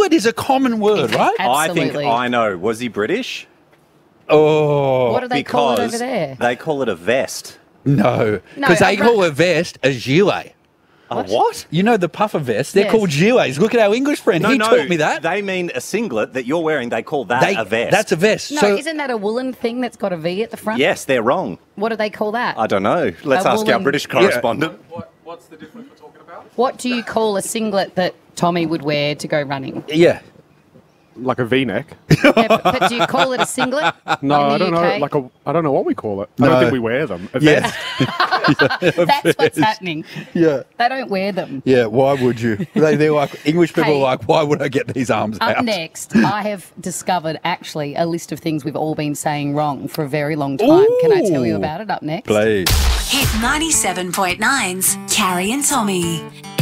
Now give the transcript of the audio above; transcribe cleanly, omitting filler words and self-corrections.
Singlet is a common word, right? I think Absolutely. I know. Was he British? Oh, What do they call it Because over there? they call it a vest. no. No, Because they a call a vest a gilet. A what? You know the puffer vests? They're Yes. called gilets. Look at our English friend. He taught me that. They mean a singlet that you're wearing. They call that a vest. That's a vest. No, so isn't that a woolen thing that's got a V at the front? Yes, they're wrong. What do they call that? I don't know. Let's A ask our woolen- British correspondent. What's the difference we're talking about? What do you call a singlet that Tommy would wear to go running? yeah. Like a V-neck? Yeah, but do you call it a singlet? No, in the I don't UK? know. I don't know what we call it. I No. don't think we wear them. A Yeah. vest. That's what's happening. Yeah. They don't wear them. Yeah. Why would you? They're like, English people Hey. are like, why would I get these arms Up out? next, I have discovered actually a list of things we've all been saying wrong for a very long time. Can I tell you Ooh. about it up next? Please. Hit 97.9's Carrie and Tommy.